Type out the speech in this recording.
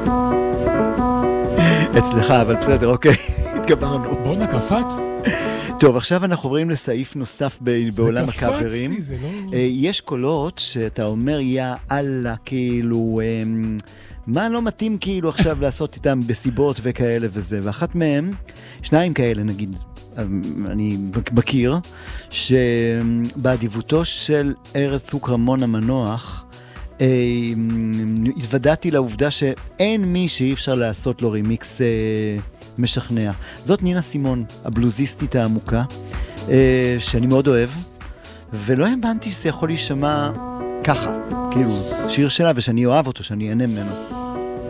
אצלך, אבל בסדר, אוקיי, התגברנו. בוא נקפץ. טוב, עכשיו אנחנו עוברים לסעיף נוסף בעולם הקאברים. זה קפץ לי, זה לא... יש קולות שאתה אומר, יא אללה, כאילו, מה לא מתאים כאילו עכשיו לעשות איתם בסיבות וכאלה וזה, ואחת מהם, שניים כאלה נגיד, אני מכיר, שבאדיבותו של ארז צוק רמון המנוח, התוודעתי לעובדה שאין מי שאי אפשר לעשות לו רימיקס משכנע. זאת נינה סימון, הבלוזיסטית העמוקה, שאני מאוד אוהב, ולא האמנתי שזה יכול להישמע ככה, כאילו, שיר שלה ושאני אוהב אותו, שאני אענה ממנו.